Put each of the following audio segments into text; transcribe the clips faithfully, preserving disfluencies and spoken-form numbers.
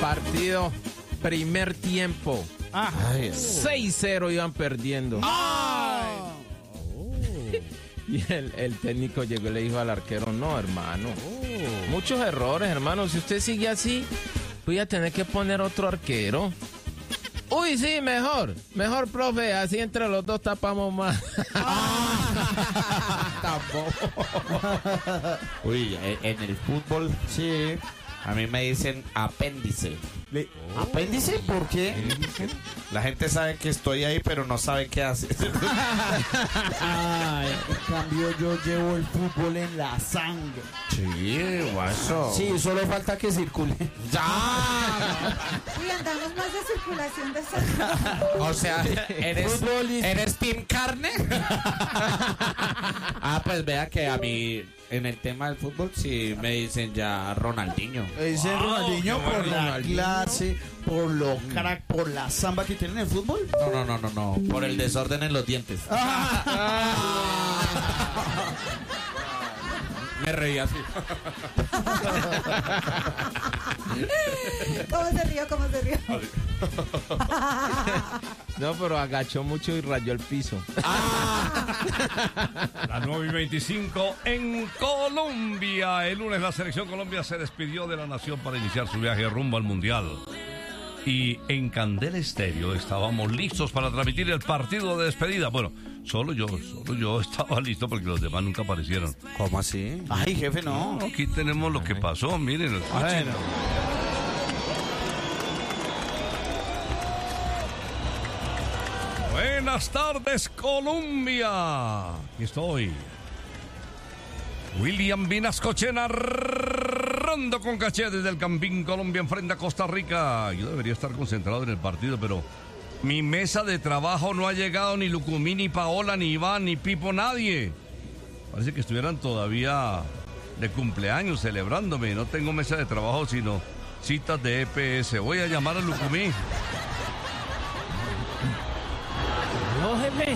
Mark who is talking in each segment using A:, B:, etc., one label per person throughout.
A: Partido, primer tiempo.
B: Ah.
A: seis cero iban perdiendo.
B: Ay.
A: Y el, el técnico llegó y le dijo al arquero, no, hermano. Oh. Muchos errores, hermano. Si usted sigue así, voy a tener que poner otro arquero. Uy, sí, mejor. Mejor, profe. Así entre los dos tapamos más.
B: Ah.
A: Tampoco.
C: Uy, en el fútbol, sí. A mí me dicen apéndice.
B: Le... ¿Apéndice? ¿Por qué?
C: La gente sabe que estoy ahí, pero no sabe qué hace.
B: Ay, en cambio yo llevo el fútbol en la sangre.
C: Sí, guaso.
B: Sí, solo falta que circule.
C: ¡Ya!
D: Uy, andamos más de circulación de sangre.
C: O sea, ¿eres, ¿eres team carne? Ah, pues vea que a mí, en el tema del fútbol, sí me dicen ya Ronaldinho.
B: Me dicen
A: Wow,
B: Ronaldinho
A: qué
B: por
A: bueno,
B: la
A: Ronaldinho.
B: clase, por lo crack, por la samba que tienen en el fútbol.
C: No, no, no, no, no. Por el desorden en los dientes. Me reí así.
D: ¿Cómo se rió? ¿Cómo se rió?
A: No, pero agachó mucho y rayó el piso.
E: Las nueve y veinticinco en Colombia. El lunes la selección Colombia se despidió de la nación para iniciar su viaje rumbo al Mundial. Y en Candela Estéreo estábamos listos para transmitir el partido de despedida. Bueno, solo yo, solo yo estaba listo porque los demás nunca aparecieron.
C: ¿Cómo así?
B: Ay, jefe, no.
E: No, aquí tenemos lo que pasó, miren. escuchen. Buenas tardes, Colombia. Aquí estoy. William Vinascoche narrando con caché desde el Campín Colombia enfrente a Costa Rica. Yo debería estar concentrado en el partido, pero mi mesa de trabajo no ha llegado ni Lucumí, ni Paola, ni Iván, ni Pipo, nadie. Parece que estuvieran todavía de cumpleaños celebrándome. No tengo mesa de trabajo, sino citas de E P S. Voy a llamar a Lucumí.
A: No, jefe.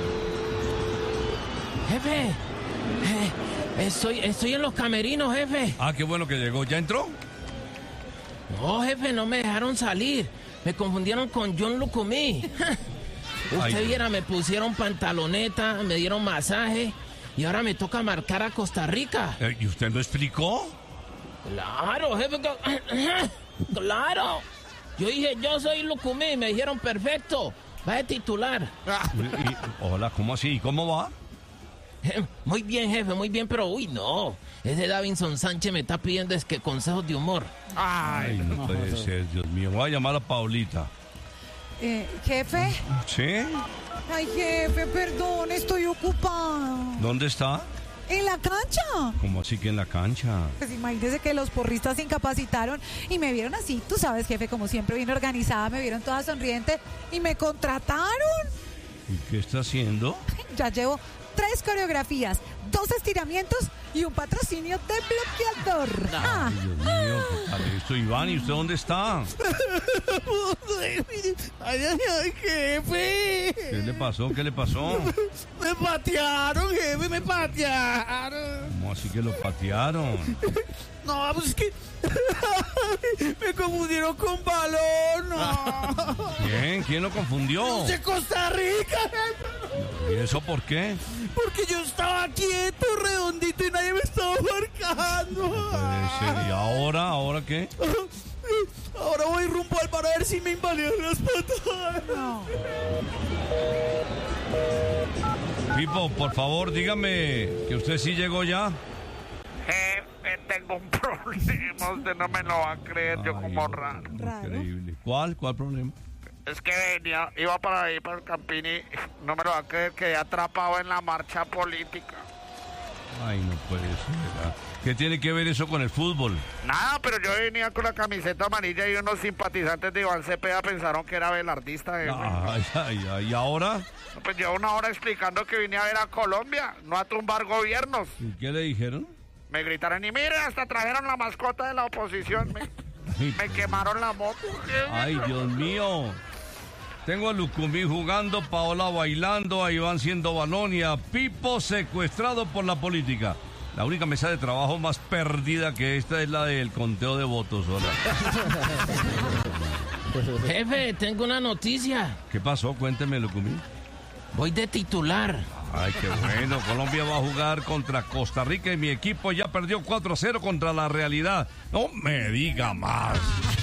A: Jefe. Eh, estoy, estoy en los camerinos, jefe.
E: Ah, qué bueno que llegó. ¿Ya entró?
A: No, jefe, no me dejaron salir. Me confundieron con John Lucumí. Usted
E: Ay.
A: viera, me pusieron pantaloneta, me dieron masaje y ahora me toca marcar a Costa Rica.
E: Eh, ¿Y usted no explicó?
A: Claro, jefe. Claro. Yo dije, yo soy Lucumí. Me dijeron, perfecto. Va de titular.
E: Y- y- hola, ¿cómo así? ¿Cómo va?
A: Muy bien, jefe, muy bien, pero uy, no. Ese Davinson Sánchez me está pidiendo es que consejos de humor.
E: Ay, no puede ser, Dios mío. Voy a llamar a Paulita.
D: Eh, jefe.
E: ¿Sí?
D: Ay, jefe, perdón, estoy ocupada.
E: ¿Dónde está?
D: En la cancha.
E: ¿Cómo así que en la cancha?
D: Pues imagínese que los porristas se incapacitaron y me vieron así, tú sabes, jefe, como siempre bien organizada, me vieron toda sonriente y me contrataron.
E: ¿Y qué está haciendo?
D: Ya llevo tres coreografías, dos estiramientos y un patrocinio de bloqueador. Ah.
E: Ay, Dios mío, ¿qué tal esto? Iván, ¿y usted dónde está?
B: Ay, ay, ay, jefe.
E: ¿Qué le pasó? ¿Qué le pasó?
B: Me patearon, jefe, me patearon.
E: ¿Cómo así que lo patearon?
B: No, pues es que me confundieron con balón. No.
E: ¿Quién? ¿Quién lo confundió?
B: De Costa Rica, jefe.
E: ¿Y eso por qué?
B: Porque yo estaba quieto, redondito y nadie me estaba marcando.
E: Puede ser. ¿Y ahora? ¿Ahora qué?
B: Ahora voy rumbo al bar a ver si me invalidan las patadas.
D: No.
E: Pipo, por favor, dígame que usted sí llegó ya.
F: Jefe, tengo un problema, usted no me lo va a creer, yo
E: Ay,
F: como raro.
D: Raro.
E: Increíble. ¿Cuál? ¿Cuál problema?
F: Es que venía, iba para ahí, para el Campín y no me lo va a creer, quedé atrapado en la marcha política.
E: Ay, no puede ser. ¿Verdad? ¿Qué tiene que ver eso con el fútbol?
F: Nada, pero yo venía con la camiseta amarilla y unos simpatizantes de Iván Cepeda pensaron que era velardista, jefe.
E: Ay, ay, ay. ¿Y ahora?
F: Pues llevo una hora explicando que vine a ver a Colombia, no a tumbar gobiernos.
E: ¿Y qué le dijeron?
F: Me gritaron y mire, hasta trajeron la mascota de la oposición, me,
E: Ay,
F: me quemaron la moto, jefe.
E: ay, Dios mío. Tengo a Lucumí jugando, Paola bailando, a Iván siendo balón y a Pipo secuestrado por la política. La única mesa de trabajo más perdida que esta es la del conteo de votos. Hola.
A: Jefe, tengo una noticia.
E: ¿Qué pasó? Cuénteme, Lucumí.
A: Voy de titular.
E: Ay, qué bueno. Colombia va a jugar contra Costa Rica y mi equipo ya perdió cuatro a cero contra la Realidad. No me diga más.